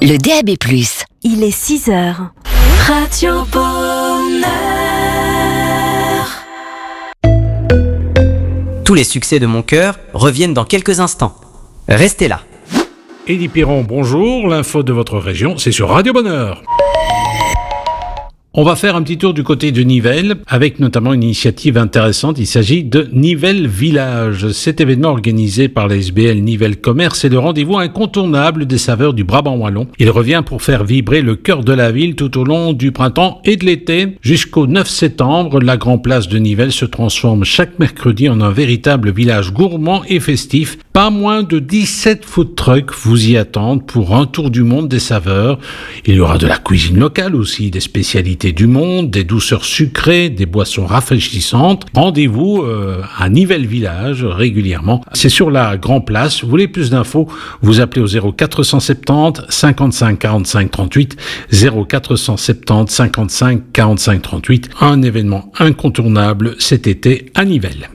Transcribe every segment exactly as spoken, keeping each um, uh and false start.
le D A B plus. Il est six heures. Radio Bonheur. Tous les succès de mon cœur reviennent dans quelques instants. Restez là. Élie Piron, bonjour. L'info de votre région, c'est sur Radio Bonheur. On va faire un petit tour du côté de Nivelles, avec notamment une initiative intéressante. Il s'agit de Nivelles Village. Cet événement organisé par la S B L Nivelles Commerce est le rendez-vous incontournable des saveurs du Brabant wallon. Il revient pour faire vibrer le cœur de la ville tout au long du printemps et de l'été. Jusqu'au neuf septembre, la Grand Place de Nivelles se transforme chaque mercredi en un véritable village gourmand et festif. Pas moins de dix-sept food trucks vous y attendent pour un tour du monde des saveurs. Il y aura de la cuisine locale aussi, des spécialités du monde, des douceurs sucrées, des boissons rafraîchissantes. Rendez-vous euh, à Nivelles Village régulièrement. C'est sur la Grand Place. Vous voulez plus d'infos, vous appelez au zéro quatre cent soixante-dix cinquante-cinq quarante-cinq trente-huit, zéro quatre cent soixante-dix cinquante-cinq quarante-cinq trente-huit. Un événement incontournable cet été à Nivelles.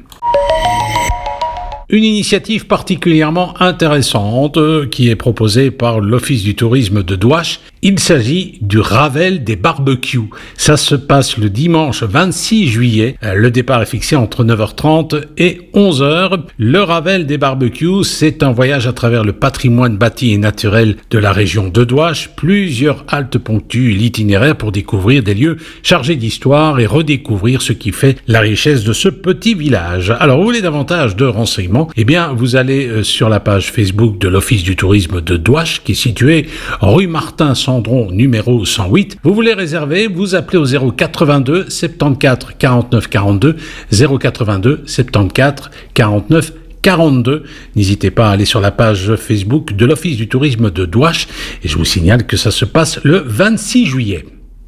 Une initiative particulièrement intéressante euh, qui est proposée par l'Office du tourisme de Douache. Il s'agit du Ravel des barbecues. Ça se passe le dimanche vingt-six juillet. Euh, le départ est fixé entre neuf heures trente et onze heures. Le Ravel des barbecues, c'est un voyage à travers le patrimoine bâti et naturel de la région de Douache. Plusieurs haltes ponctuent l'itinéraire pour découvrir des lieux chargés d'histoire et redécouvrir ce qui fait la richesse de ce petit village. Alors, vous voulez davantage de renseignements? Eh bien, vous allez sur la page Facebook de l'Office du tourisme de Douache, qui est située rue Martin Sandron, numéro cent huit. Vous voulez réserver, vous appelez au zéro quatre-vingt-deux soixante-quatorze quarante-neuf quarante-deux, zéro quatre-vingt-deux soixante-quatorze quarante-neuf quarante-deux. N'hésitez pas à aller sur la page Facebook de l'Office du tourisme de Douache. Et je vous signale que ça se passe le vingt-six juillet.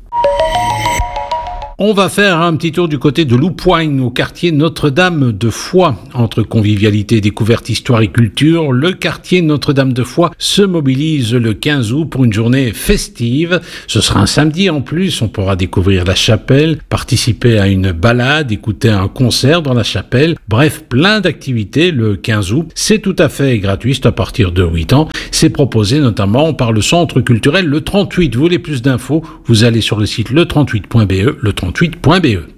On va faire un petit tour du côté de Loupoigne, au quartier Notre-Dame de Foix. Entre convivialité, découverte, histoire et culture, le quartier Notre-Dame de Foix se mobilise le quinze août pour une journée festive. Ce sera un samedi en plus, on pourra découvrir la chapelle, participer à une balade, écouter un concert dans la chapelle. Bref, plein d'activités le quinze août. C'est tout à fait gratuit, c'est à partir de huit ans. C'est proposé notamment par le centre culturel Le trente-huit. Vous voulez plus d'infos, vous allez sur le site le trente-huit point b e, le trente-huit point b e.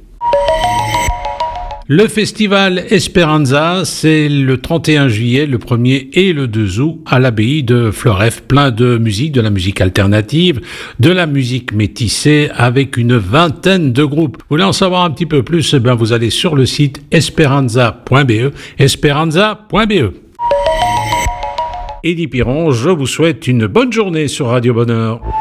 Le festival Esperanza, c'est le trente et un juillet, le premier et le deux août à l'abbaye de Floreffe. Plein de musique, de la musique alternative, de la musique métissée avec une vingtaine de groupes. Vous voulez en savoir un petit peu plus? Eh bien, vous allez sur le site esperanza point b e, esperanza point b e. Élie Piron, je vous souhaite une bonne journée sur Radio Bonheur.